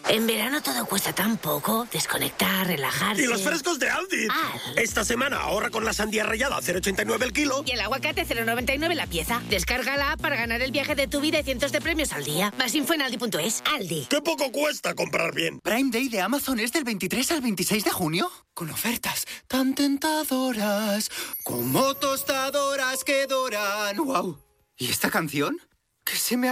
En verano todo cuesta tan poco. Desconectar, relajarse... ¡Y los frescos de Aldi! Esta semana ahorra con la sandía rallada a 0,89 el kilo. Y el aguacate 0,99 la pieza. Descarga la app para ganar el viaje de tu vida y cientos de premios al día. Más info en aldi.es. Aldi. ¡Qué poco cuesta comprar bien! Prime Day de Amazon es del 23 al 26 de junio. Con ofertas tan tentadoras como tostadoras que doran. ¡Wow! ¿Y esta canción? ¿Qué se me ha